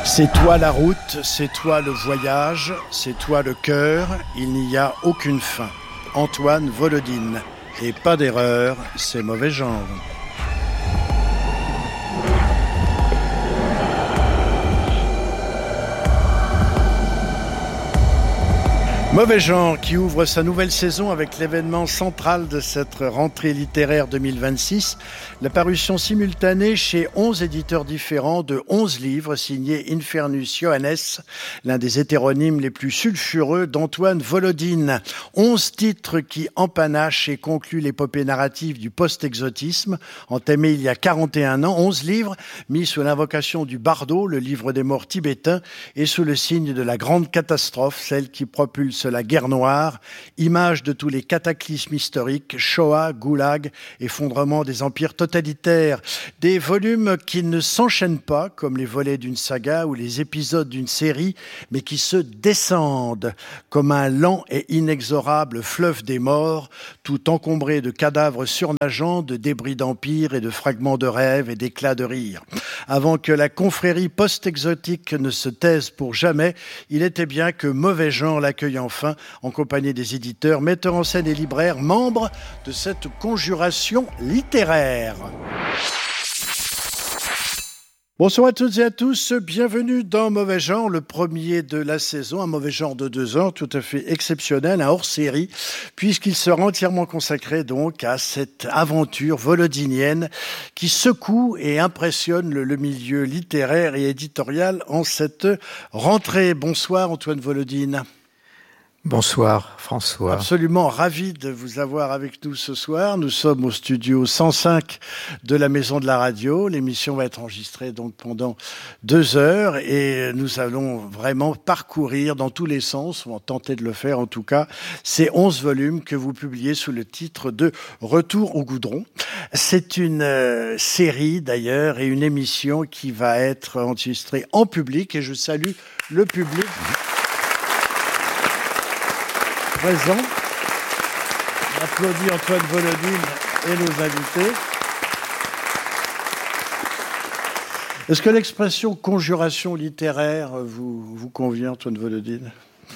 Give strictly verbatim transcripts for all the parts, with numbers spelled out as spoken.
C'est toi la route, c'est toi le voyage, c'est toi le cœur, il n'y a aucune fin. Antoine Volodine. Et pas d'erreur, c'est mauvais genre. Mauvais genre qui ouvre sa nouvelle saison avec l'événement central de cette rentrée littéraire deux mille vingt-six, la parution simultanée chez onze éditeurs différents de onze livres signés Infernus Johannes, l'un des hétéronymes les plus sulfureux d'Antoine Volodine. onze titres qui empanachent et concluent l'épopée narrative du post-exotisme, entamée il y a quarante et un ans. onze livres mis sous l'invocation du bardo, le livre des morts tibétain, et sous le signe de la grande catastrophe, celle qui propulse la guerre noire, image de tous les cataclysmes historiques, Shoah, Goulag, effondrement des empires totalitaires. Des volumes qui ne s'enchaînent pas, comme les volets d'une saga ou les épisodes d'une série, mais qui se descendent, comme un lent et inexorable fleuve des morts, tout encombré de cadavres surnageants, de débris d'empires et de fragments de rêves et d'éclats de rire. Avant que la confrérie post-exotique ne se taise pour jamais, il était bien que mauvais genre l'accueille enfin, en compagnie des éditeurs, metteurs en scène et libraires, membres de cette conjuration littéraire. Bonsoir à toutes et à tous, bienvenue dans Mauvais Genre, le premier de la saison, un Mauvais Genre de deux heures tout à fait exceptionnel, un hors-série, puisqu'il sera entièrement consacré donc à cette aventure volodinienne qui secoue et impressionne le, le milieu littéraire et éditorial en cette rentrée. Bonsoir Antoine Volodine. Bonsoir François. Absolument ravi de vous avoir avec nous ce soir. Nous sommes au studio cent cinq de la Maison de la Radio. L'émission va être enregistrée donc pendant deux heures et nous allons vraiment parcourir dans tous les sens, on va tenter de le faire en tout cas, ces onze volumes que vous publiez sous le titre de Retour au goudron. C'est une euh, série d'ailleurs et une émission qui va être enregistrée en public et je salue le public présent. On applaudit Antoine Volodine et nos invités. Est-ce que l'expression conjuration littéraire vous, vous convient, Antoine Volodine ?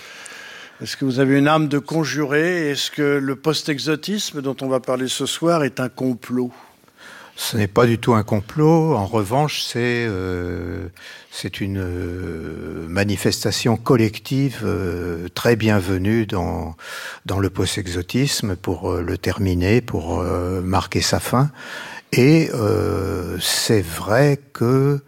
Est-ce que vous avez une âme de conjuré ? Est-ce que le post-exotisme dont on va parler ce soir est un complot ? Ce n'est pas du tout un complot. En revanche, c'est euh, c'est une euh, manifestation collective euh, très bienvenue dans dans le post-exotisme pour euh, le terminer, pour euh, marquer sa fin. Et euh, c'est vrai que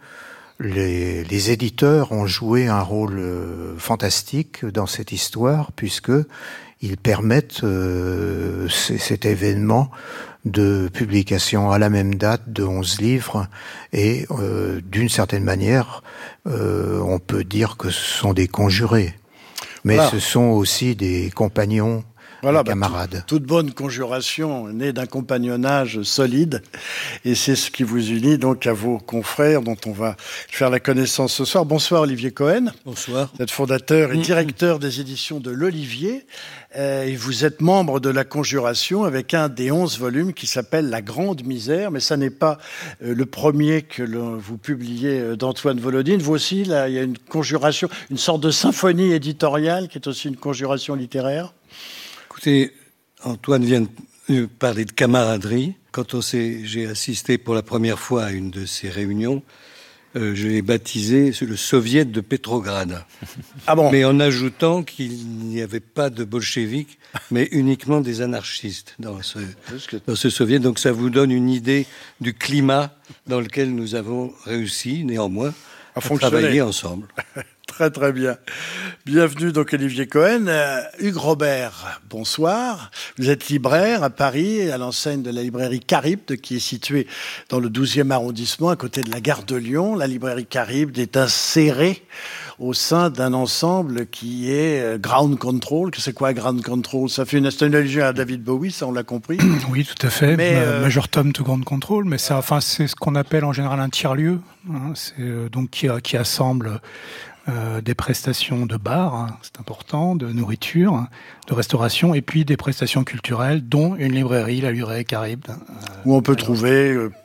les, les éditeurs ont joué un rôle euh, fantastique dans cette histoire, puisque ils permettent euh, c- cet événement de publication à la même date de onze livres et euh, d'une certaine manière euh, on peut dire que ce sont des conjurés mais voilà. Ce sont aussi des compagnons, voilà, des camarades. Bah, tout, toute bonne conjuration naît d'un compagnonnage solide et c'est ce qui vous unit donc à vos confrères dont on va faire la connaissance ce soir. Bonsoir Olivier Cohen. Bonsoir. Vous êtes fondateur et directeur des éditions de l'Olivier. Euh, et vous êtes membre de la Conjuration avec un des onze volumes qui s'appelle La Grande Misère, mais ça n'est pas euh, le premier que le, vous publiez euh, d'Antoine Volodine. Vous aussi, là, il y a une conjuration, une sorte de symphonie éditoriale qui est aussi une conjuration littéraire. Écoutez, Antoine vient de parler de camaraderie. Quand on s'est, j'ai assisté pour la première fois à une de ces réunions, Euh, je l'ai baptisé le Soviet de Petrograd. Ah bon ? Mais en ajoutant qu'il n'y avait pas de bolcheviks, mais uniquement des anarchistes dans ce, dans ce Soviet. Donc ça vous donne une idée du climat dans lequel nous avons réussi, néanmoins, à, à travailler ensemble. Très très bien. Bienvenue donc Olivier Cohen. Euh, Hugues Robert, bonsoir. Vous êtes libraire à Paris, à l'enseigne de la librairie Charybde, qui est située dans le douzième arrondissement, à côté de la gare de Lyon. La librairie Charybde est insérée au sein d'un ensemble qui est Ground Control. C'est quoi Ground Control ? Ça fait une, c'est une allusion à David Bowie, ça on l'a compris. Oui, tout à fait. Mais, euh... Major Tom to Ground Control, mais c'est, enfin, c'est ce qu'on appelle en général un tiers-lieu, hein, c'est, euh, donc qui, qui assemble Euh, des prestations de bar, hein, c'est important, de nourriture, hein, de restauration, et puis des prestations culturelles, dont une librairie, la librairie Charybde. Euh, Où on peut alors, trouver euh,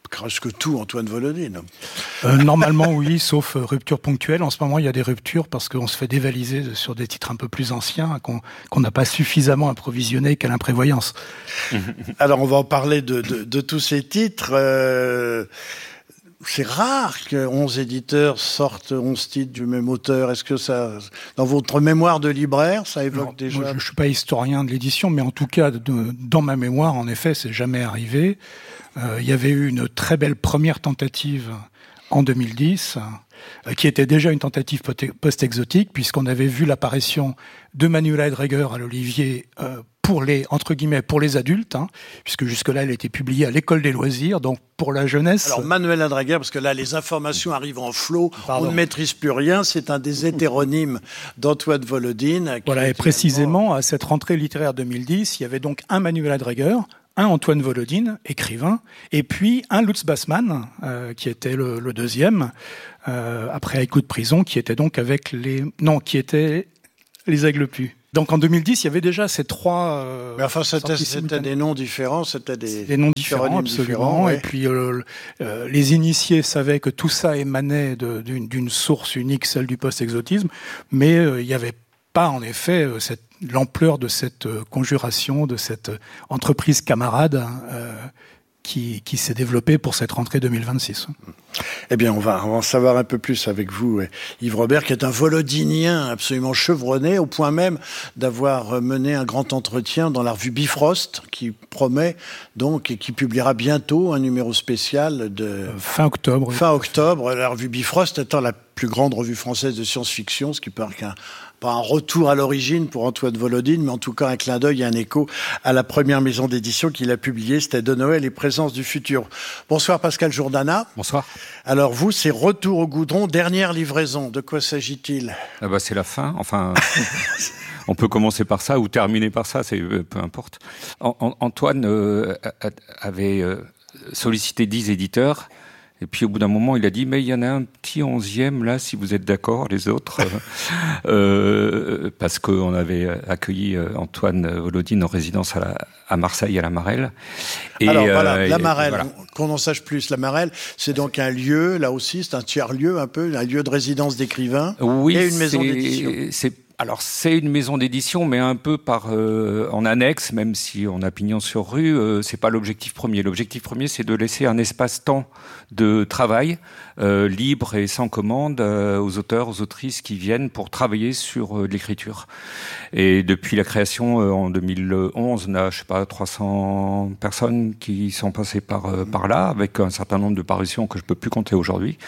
presque tout Antoine Volodine. Euh, normalement, oui, sauf euh, rupture ponctuelle. En ce moment, il y a des ruptures parce qu'on se fait dévaliser sur des titres un peu plus anciens qu'on qu'on n'a pas suffisamment approvisionné qu'à l'imprévoyance. Alors, on va en parler de, de, de tous ces titres. Euh, c'est rare que onze éditeurs sortent onze titres du même auteur. Est-ce que ça, dans votre mémoire de libraire, ça évoque Alors, déjà... moi, je ne suis pas historien de l'édition, mais en tout cas, de, dans ma mémoire, en effet, c'est jamais arrivé. Euh, il y avait eu une très belle première tentative en deux mille dix, euh, qui était déjà une tentative post-exotique, puisqu'on avait vu l'apparition de Manuela Heidreger à l'Olivier euh, pour les, entre guillemets, pour les adultes, hein, puisque jusque-là, elle était publiée à l'École des loisirs, donc pour la jeunesse. Alors, Manuela Heidreger, parce que là, les informations arrivent en flot, Pardon. on ne maîtrise plus rien, c'est un des hétéronymes d'Antoine Volodine. Voilà, et précisément, à cette rentrée littéraire deux mille dix, il y avait donc un Manuela Heidreger, un Antoine Volodine, écrivain, et puis un Lutz Bassmann, euh, qui était le, le deuxième, euh, après Haïku de prison, qui était donc avec les... Non, qui était les Aigles Pus. Donc en deux mille dix, il y avait déjà ces trois... Euh, Mais enfin, c'était, c'était des noms différents, c'était des... Des noms différents, absolument, différents, ouais. Et puis euh, euh, les initiés savaient que tout ça émanait de, d'une, d'une source unique, celle du post-exotisme, mais euh, il n'y avait pas, en effet, euh, cette l'ampleur de cette euh, conjuration, de cette euh, entreprise camarade euh, qui, qui s'est développée pour cette rentrée deux mille vingt-six. Eh bien, on va, on va en savoir un peu plus avec vous, Yves Robert, qui est un volodinien absolument chevronné, au point même d'avoir mené un grand entretien dans la revue Bifrost, qui promet donc et qui publiera bientôt un numéro spécial de... Euh, fin octobre. Fin octobre, la revue Bifrost étant la plus grande revue française de science-fiction, ce qui peut être qu'un pas un retour à l'origine pour Antoine Volodine, mais en tout cas un clin d'œil et un écho à la première maison d'édition qu'il a publiée, c'était De Noël et Présence du futur. Bonsoir Pascal Jourdana. Bonsoir. Alors vous, c'est Retour au goudron, dernière livraison. De quoi s'agit-il ? Ah bah c'est la fin, enfin... On peut commencer par ça ou terminer par ça, c'est peu importe. En, en, Antoine euh, avait euh, sollicité dix éditeurs. Et puis au bout d'un moment, il a dit, mais il y en a un petit onzième là, si vous êtes d'accord, les autres, euh, parce qu'on avait accueilli Antoine Volodine en résidence à, la, à Marseille, à la Marelle. Et Alors voilà, euh, la Marelle, voilà. Qu'on en sache plus, la Marelle, c'est donc un lieu, là aussi, c'est un tiers-lieu un peu, un lieu de résidence d'écrivains oui, et une maison c'est, d'édition. C'est Alors c'est une maison d'édition, mais un peu par euh, en annexe, même si on a pignon sur rue, euh, c'est pas l'objectif premier. L'objectif premier, c'est de laisser un espace-temps de travail euh, libre et sans commande euh, aux auteurs, aux autrices qui viennent pour travailler sur euh, l'écriture. Et depuis la création euh, en deux mille onze, on a je sais pas trois cents personnes qui sont passées par euh, par là, avec un certain nombre de parutions que je peux plus compter aujourd'hui.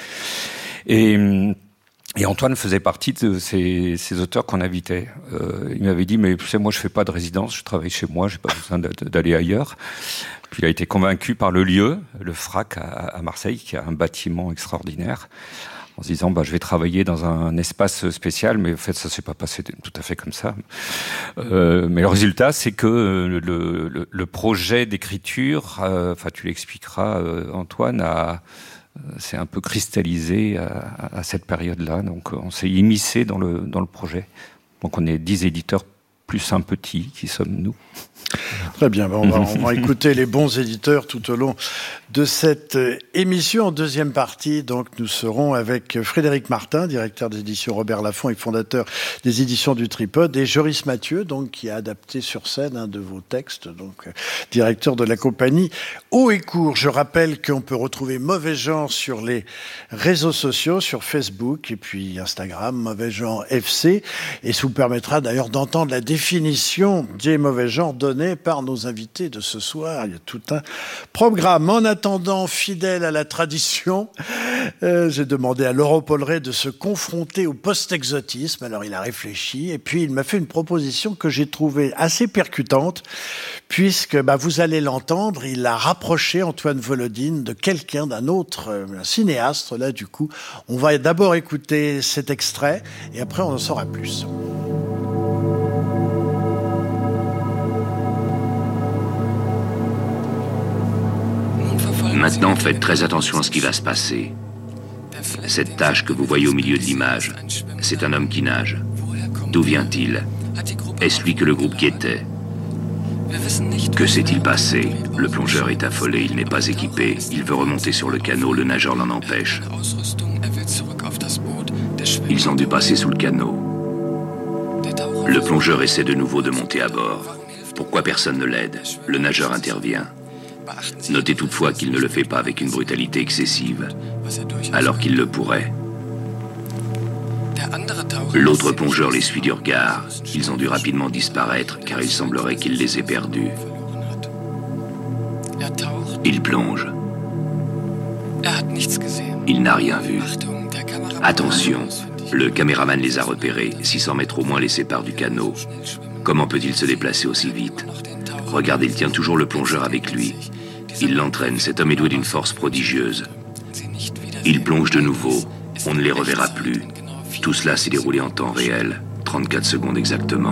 Et Et Antoine faisait partie de ces, ces auteurs qu'on invitait. Euh, il m'avait dit, mais tu sais, moi je fais pas de résidence, je travaille chez moi, j'ai pas besoin d'aller ailleurs. Puis il a été convaincu par le lieu, le Frac à, à Marseille, qui a un bâtiment extraordinaire, en se disant, bah je vais travailler dans un espace spécial, mais en fait ça s'est pas passé tout à fait comme ça. Euh, mais le résultat, c'est que le, le, le projet d'écriture, euh, enfin tu l'expliqueras, euh, Antoine, a c'est un peu cristallisé à, à cette période-là. Donc, on s'est immiscé dans le, dans le projet. Donc, on est dix éditeurs plus un petit qui sommes nous. Très bien, on va, on va écouter les bons éditeurs tout au long de cette émission. En deuxième partie, donc, nous serons avec Frédéric Martin, directeur des éditions Robert Laffont et fondateur des éditions du Tripode, et Joris Mathieu, donc, qui a adapté sur scène un de vos textes, donc, directeur de la compagnie Haut et Court. Je rappelle qu'on peut retrouver Mauvais Genre sur les réseaux sociaux, sur Facebook et puis Instagram, Mauvais Genre F C, et ça vous permettra d'ailleurs d'entendre la définition des mauvais genres donnée par nos invités de ce soir. Il y a tout un programme. En attendant, fidèle à la tradition, euh, j'ai demandé à Laurent Polleret de se confronter au post-exotisme. Alors il a réfléchi et puis il m'a fait une proposition que j'ai trouvée assez percutante, puisque bah, vous allez l'entendre, il a rapproché Antoine Volodine de quelqu'un, d'un autre euh, un cinéaste. Là, du coup, on va d'abord écouter cet extrait et après on en saura plus. Maintenant, faites très attention à ce qui va se passer. Cette tache que vous voyez au milieu de l'image, c'est un homme qui nage. D'où vient-il? Est-ce lui que le groupe guettait? Que s'est-il passé? Le plongeur est affolé, il n'est pas équipé. Il veut remonter sur le canot, le nageur l'en empêche. Ils ont dû passer sous le canot. Le plongeur essaie de nouveau de monter à bord. Pourquoi personne ne l'aide? Le nageur intervient. Notez toutefois qu'il ne le fait pas avec une brutalité excessive, alors qu'il le pourrait. L'autre plongeur les suit du regard. Ils ont dû rapidement disparaître, car il semblerait qu'il les ait perdus. Il plonge. Il n'a rien vu. Attention, le caméraman les a repérés. six cents mètres au moins les séparent du canot. Comment peut-il se déplacer aussi vite? Regardez, il tient toujours le plongeur avec lui. Il l'entraîne, cet homme est doué d'une force prodigieuse. Il plonge de nouveau. On ne les reverra plus. Tout cela s'est déroulé en temps réel, trente-quatre secondes exactement.